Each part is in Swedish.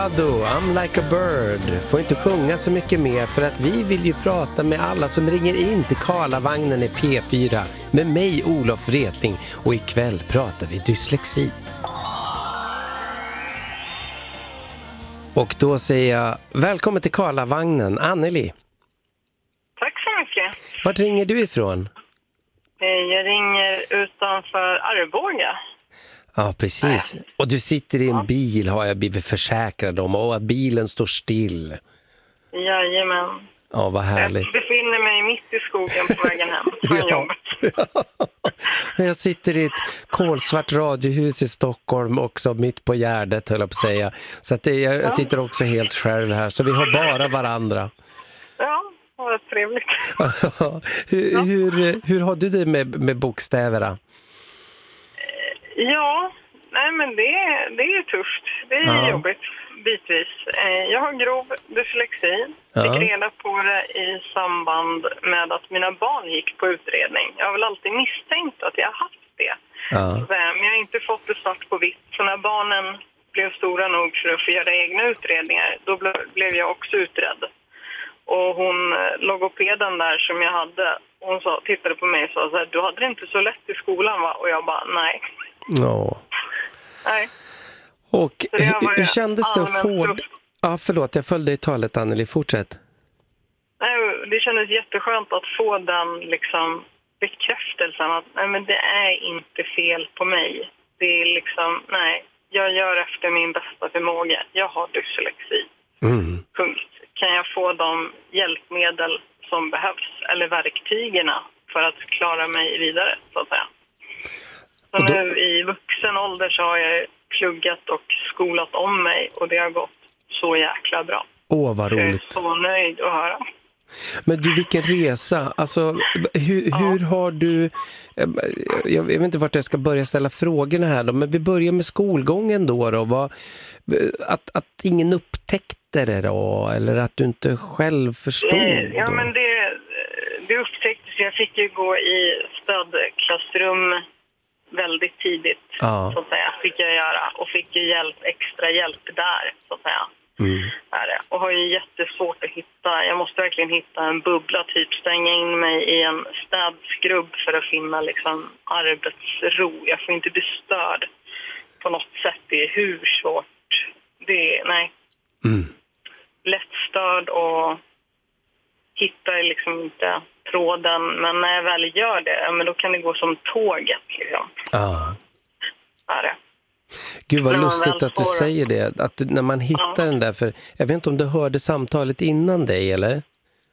I'm like a bird. Får inte sjunga så mycket mer för att vi vill ju prata med alla som ringer in till Karlavagnen i P4 med mig, Olof Wretling, och ikväll pratar vi dyslexi. Och då säger jag välkommen till Karlavagnen, Anneli. Tack så mycket. Vart ringer du ifrån? Jag ringer utanför Arboga. Ja, precis. Och du sitter i en bil, har jag blivit försäkrad om, och att bilen står still. Jajamän. Ja, vad härligt. Jag befinner mig mitt i skogen på vägen hem från jobbet. Jag sitter i ett kolsvart radiohus i Stockholm också, mitt på Gärdet, höll jag på att säga. Så att jag sitter också helt själv här, så vi har bara varandra. Ja, vad trevligt. Hur har du det med bokstäverna? Ja, nej men det är tufft. Det är jobbigt, bitvis. Jag har grov dyslexi. Fick reda på det i samband med att mina barn gick på utredning. Jag har väl alltid misstänkt att jag har haft det. Men jag har inte fått det svart på vitt. Så när barnen blev stora nog för att få göra egna utredningar, då blev jag också utredd. Och hon, logopeden där som jag hade, hon tittade på mig och sa så här: du hade det inte så lätt i skolan, va? Och jag bara, nej. Nej. Och hur kändes det att få... Ja, förlåt, jag följde i talet, Anneli. Fortsätt. Nej, det kändes jätteskönt att få den liksom bekräftelsen att nej, men det är inte fel på mig. Det är liksom, nej, jag gör efter min bästa förmåga. Jag har dyslexi. Punkt. Kan jag få de hjälpmedel som behövs, eller verktygerna, för att klara mig vidare, så att säga. Så nu i vuxen ålder så har jag pluggat och skolat om mig, och det har gått så jäkla bra. Vad roligt. Jag är så nöjd att höra. Men du, vilken resa. Alltså, hur har du... Jag vet inte vart jag ska börja ställa frågorna här då, men vi börjar med skolgången då. Att ingen upptäckte det då, eller att du inte själv förstod? Ja, men det upptäcktes. Jag fick ju gå i stödklassrum väldigt tidigt, så att säga, fick jag göra. Och fick ju extra hjälp där, så att säga. Och har ju jättesvårt att hitta. Jag måste verkligen hitta en bubbla, typ stänga in mig i en städskrubb för att finna liksom arbetsro. Jag får inte bli störd på något sätt. Det är hur svårt. Det är, nej. Lättstörd och hittar liksom inte tråden. Men när jag väl gör det, men då kan det gå som tåget liksom. Det. Gud, vad lustigt att du säger det. Att när man hittar den där, för jag vet inte om du hörde samtalet innan dig, eller?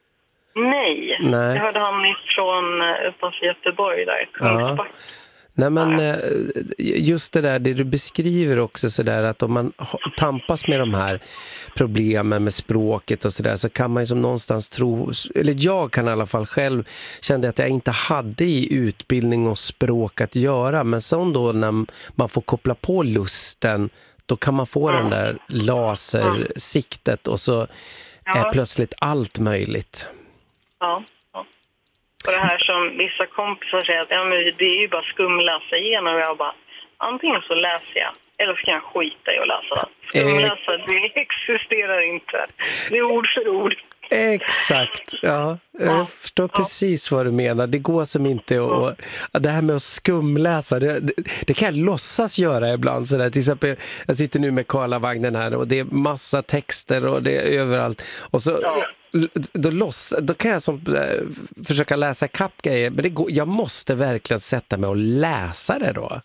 Nej. Jag hörde han ifrån utanför Göteborg där. Nej, men just det där, det du beskriver också sådär, att om man tampas med de här problemen med språket och sådär, så kan man ju som någonstans tro, eller jag kan i alla fall själv kände att jag inte hade i utbildning och språk att göra, men sen då när man får koppla på lusten, då kan man få den där lasersiktet, och så är plötsligt allt möjligt. Och det här som vissa kompisar säger att men det är ju bara skumläsa igenom, och jag bara, antingen så läser jag eller så kan jag skita i att läsa. Skumläsa, det existerar inte. Det är ord för ord. Exakt, jag förstår precis vad du menar. Det går som inte det här med att skumläsa, det kan jag låtsas göra ibland sådär. Till exempel, jag sitter nu med Karlavagnen här, och det är massa texter och det är överallt, och så då kan jag försöka läsa kapp grejer, men jag måste verkligen sätta mig och läsa det då.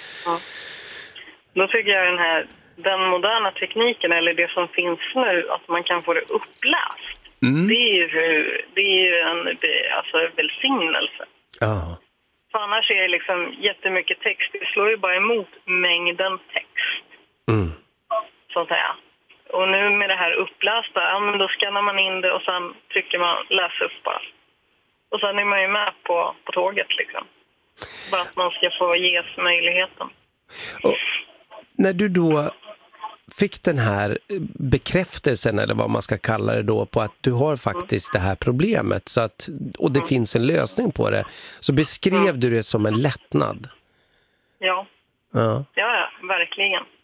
Då tycker jag den moderna tekniken, eller det som finns nu, att man kan få det uppläst. Det är ju en välsignelse. För annars är det liksom jättemycket text. Det slår ju bara emot mängden text. Så att säga. Och nu med det här upplästa, men då skannar man in det och sen trycker man läsa upp bara. Och sen är man ju med på tåget liksom. Bara att man ska få ges möjligheten. Och när du då fick den här bekräftelsen, eller vad man ska kalla det då, på att du har faktiskt det här problemet, så att, och det finns en lösning på det, så beskrev du det som en lättnad. Ja, verkligen.